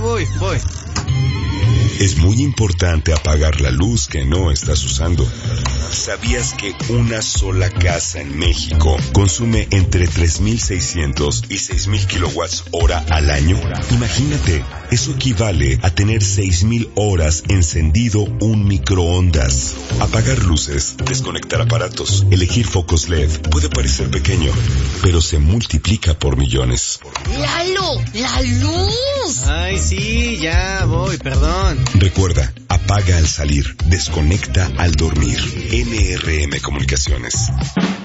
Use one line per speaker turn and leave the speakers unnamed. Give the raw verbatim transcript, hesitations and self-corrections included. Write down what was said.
voy, voy.
Es muy importante apagar la luz que no estás usando. ¿Sabías que una sola casa en México consume entre tres mil seiscientos y seis mil kilowatts hora al año? Imagínate, eso equivale a tener seis mil horas encendido un microondas. Apagar luces, desconectar aparatos, elegir focos L E D puede parecer pequeño, pero se multiplica por millones.
¡Lalo! ¡La luz!
Ay, sí, ya voy, perdón.
Recuerda, apaga al salir, desconecta al dormir. N R M Comunicaciones.